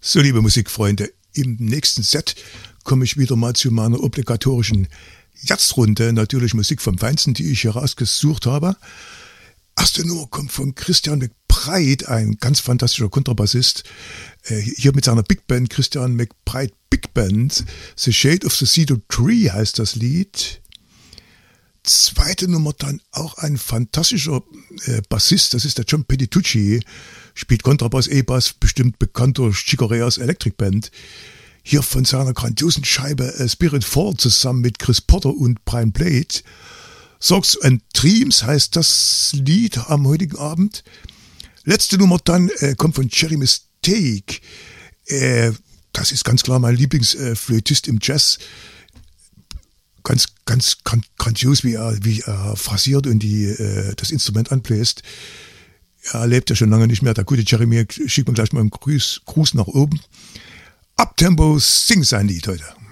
So, liebe Musikfreunde, im nächsten Set komme ich wieder mal zu meiner obligatorischen Jazzrunde. Natürlich Musik vom Feinsten, die ich hier rausgesucht habe. Erste Nummer kommt von Christian McBride, ein ganz fantastischer Kontrabassist. Hier mit seiner Big Band, Christian McBride Big Band. The Shade of the Cedar Tree heißt das Lied. Zweite Nummer dann auch ein fantastischer Bassist, das ist der John Petitucci, spielt Kontrabass, E-Bass, bestimmt bekannter Chicoreas Electric Band. Hier von seiner grandiosen Scheibe Spirit Fall zusammen mit Chris Potter und Brian Blade. Songs and Dreams heißt das Lied am heutigen Abend. Letzte Nummer dann kommt von Cherry Mistake. Das ist ganz klar mein Lieblingsflötist im Jazz. Ganz grandios, wie er phrasiert und das Instrument anbläst. Er lebt ja schon lange nicht mehr. Der gute Jeremy schickt mir gleich mal einen Gruß nach oben. Uptempo singt sein Lied heute.